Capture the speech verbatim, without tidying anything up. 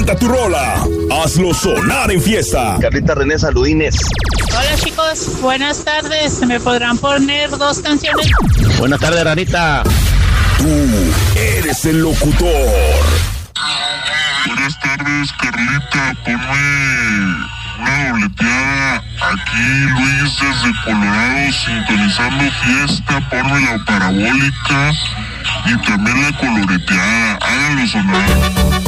Canta tu rola. Hazlo sonar en fiesta. Carlita René, saludines. Hola chicos, buenas tardes. ¿Me podrán poner dos canciones? Buenas tardes, Ranita. Tú eres el locutor. Buenas tardes, Carlita. Ponme una dobleteada. Aquí Luis desde Colorado sintonizando fiesta. Ponme la parabólica y también la coloreteada. Háganlo sonar.